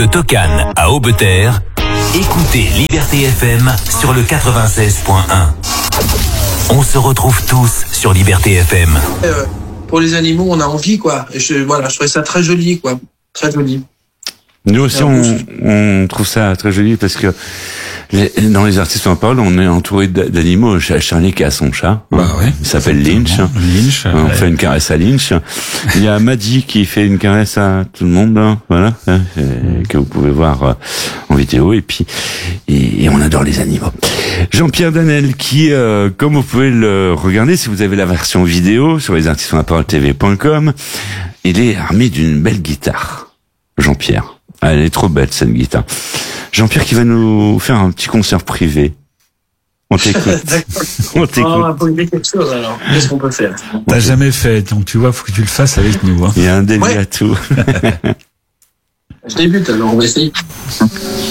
De Tocane à Aubeterre, écoutez Liberté FM sur le 96.1. On se retrouve tous sur Liberté FM. Pour les animaux, on a envie, quoi. Et je trouvais ça très joli, quoi. Très joli. Nous aussi, on trouve ça très joli parce que dans les artistes en parole, on est entouré d'animaux. Charlie qui a son chat. Ouais, il s'appelle Lynch. On fait une caresse à Lynch. Il y a Maddy qui fait une caresse à tout le monde. Voilà. Que vous pouvez voir en vidéo. Et puis, et on adore les animaux. Jean-Pierre Danel qui, comme vous pouvez le regarder, si vous avez la version vidéo sur lesartistesonlaparole.tv.com, il est armé d'une belle guitare. Jean-Pierre. Elle est trop belle, cette guitare. Jean-Pierre qui va nous faire un petit concert privé. On t'écoute. On t'écoute. On va poser quelque chose, alors. Qu'est-ce qu'on peut faire? T'as jamais fait, donc tu vois, faut que tu le fasses avec nous. Hein. Il y a un délai à tout. Je débute, alors on va essayer.